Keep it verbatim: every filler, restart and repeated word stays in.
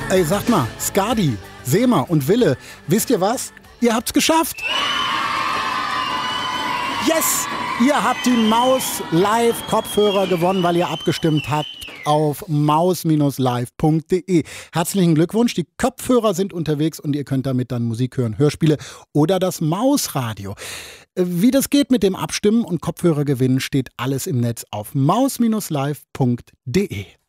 Ey, sagt mal, Skadi, Sema und Wille, wisst ihr was? Ihr habt's geschafft! Yes! Ihr habt die Maus Live Kopfhörer gewonnen, weil ihr abgestimmt habt auf maus live punkt de. Herzlichen Glückwunsch, die Kopfhörer sind unterwegs und ihr könnt damit dann Musik hören, Hörspiele oder das Mausradio. Wie das geht mit dem Abstimmen und Kopfhörer gewinnen, steht alles im Netz auf maus live punkt de.